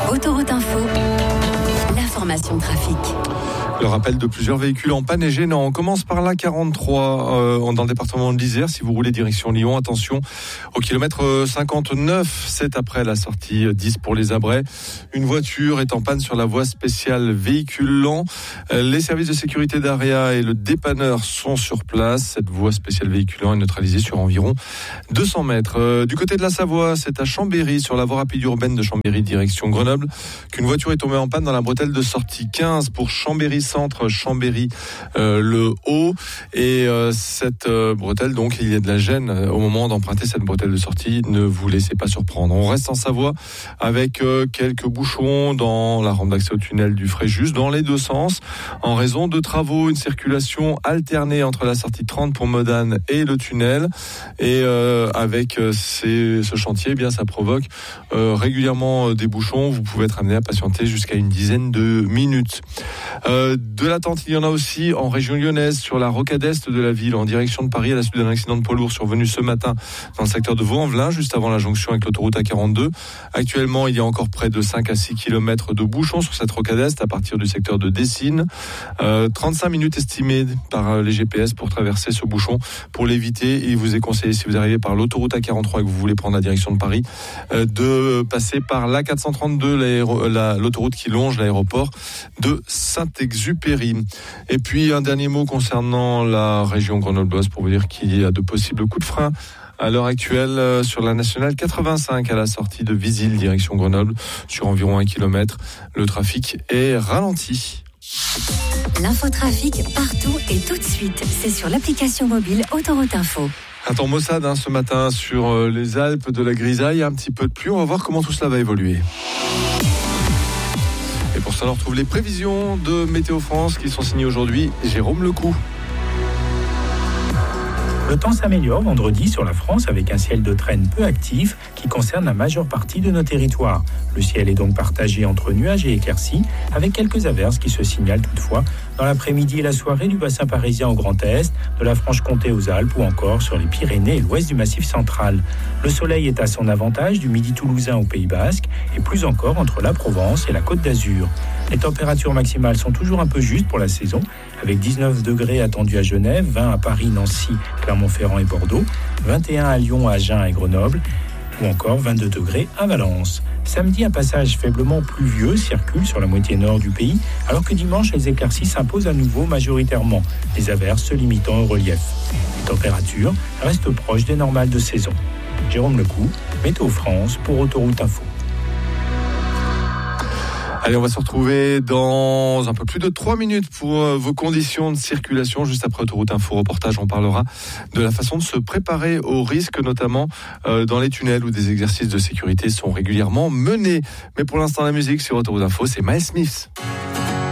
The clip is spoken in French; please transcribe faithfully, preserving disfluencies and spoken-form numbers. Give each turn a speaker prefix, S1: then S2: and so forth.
S1: Autoroute Info, l'information trafic.
S2: Le rappel de plusieurs véhicules en panne est gênant. On commence par l'A quarante-trois euh, dans le département de l'Isère. Si vous roulez direction Lyon, attention au kilomètre cinquante-neuf, c'est après la sortie dix pour les Abrais. Une voiture est en panne sur la voie spéciale véhicule lent. Les services de sécurité d'Area et le dépanneur sont sur place. Cette voie spéciale véhicule lent est neutralisée sur environ deux cents mètres. Euh, du côté de la Savoie, c'est à Chambéry, sur la voie rapide urbaine de Chambéry direction Grenoble, qu'une voiture est tombée en panne dans la bretelle de sortie quinze pour Chambéry centre, Chambéry euh, le haut, et euh, cette euh, bretelle, donc il y a de la gêne euh, au moment d'emprunter cette bretelle de sortie. Ne vous laissez pas surprendre. On reste en Savoie avec euh, quelques bouchons dans la rampe d'accès au tunnel du Fréjus dans les deux sens en raison de travaux. Une circulation alternée entre la sortie trente pour Modane et le tunnel, et euh, avec euh, ces, ce chantier, eh bien ça provoque euh, régulièrement des bouchons. Vous pouvez être amené à patienter jusqu'à une dizaine de minutes. Euh, de l'attente, il y en a aussi en région lyonnaise sur la rocade est de la ville en direction de Paris à la suite d'un accident de poids lourd survenu ce matin dans le secteur de Vaux-en-Velin, juste avant la jonction avec l'autoroute A quarante-deux. Actuellement, il y a encore près de cinq à six kilomètres de bouchons sur cette rocade est à partir du secteur de Dessines. Euh, trente-cinq minutes estimées par les G P S pour traverser ce bouchon. Pour l'éviter, il vous est conseillé, si vous arrivez par l'autoroute A quarante-trois et que vous voulez prendre la direction de Paris, euh, de passer par l'A quatre cent trente-deux, la, l'autoroute qui longe l'aéroport de Saint-Exupéry. Et puis un dernier mot concernant la région grenobloise pour vous dire qu'il y a de possibles coups de frein à l'heure actuelle euh, sur la nationale quatre-vingt-cinq à la sortie de Visil direction Grenoble sur environ un kilomètre. Le trafic est ralenti.
S1: L'infotrafic partout et tout de suite, c'est sur l'application mobile Autoroute Info.
S2: Un temps maussade hein, ce matin sur euh, les Alpes, de la grisaille, un petit peu de pluie. On va voir comment tout cela va évoluer. Et pour ça, on retrouve les prévisions de Météo France qui sont signées aujourd'hui. Jérôme Lecou.
S3: Le temps s'améliore vendredi sur la France avec un ciel de traîne peu actif qui concerne la majeure partie de nos territoires. Le ciel est donc partagé entre nuages et éclaircies avec quelques averses qui se signalent toutefois dans l'après-midi et la soirée du bassin parisien au Grand Est, de la Franche-Comté aux Alpes ou encore sur les Pyrénées et l'ouest du Massif central. Le soleil est à son avantage du midi toulousain au Pays Basque et plus encore entre la Provence et la Côte d'Azur. Les températures maximales sont toujours un peu justes pour la saison, avec dix-neuf degrés attendus à Genève, vingt à Paris, Nancy, Clermont-Ferrand et Bordeaux, vingt et un à Lyon, Agen et Grenoble, ou encore vingt-deux degrés à Valence. Samedi, un passage faiblement pluvieux circule sur la moitié nord du pays, alors que dimanche, les éclaircies s'imposent à nouveau majoritairement, les averses se limitant au relief. Les températures restent proches des normales de saison. Jérôme Lecou, Météo France pour Autoroute Info.
S2: Allez, on va se retrouver dans un peu plus de trois minutes pour vos conditions de circulation. Juste après Autoroute Info Reportage, on parlera de la façon de se préparer aux risques, notamment euh, dans les tunnels où des exercices de sécurité sont régulièrement menés. Mais pour l'instant, la musique sur Autoroute Info, c'est Miles Smith.